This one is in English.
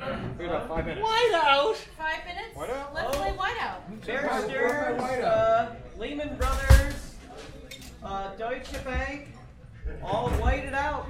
We got 5 minutes. Whiteout! 5 minutes? Whiteout? Let's play whiteout. Bear Stearns, Lehman Brothers, Deutsche Bank, all whited out.